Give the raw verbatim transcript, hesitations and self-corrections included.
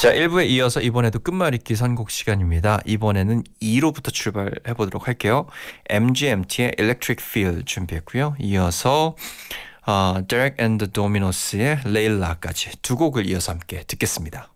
자, 일 부에 이어서 이번에도 끝말잇기 선곡 시간입니다. 이번에는 이로부터 출발해 보도록 할게요. 엠지엠티의 Electric Feel 준비했고요. 이어서 어, Derek and the Dominos의 레일라까지 두 곡을 이어서 함께 듣겠습니다.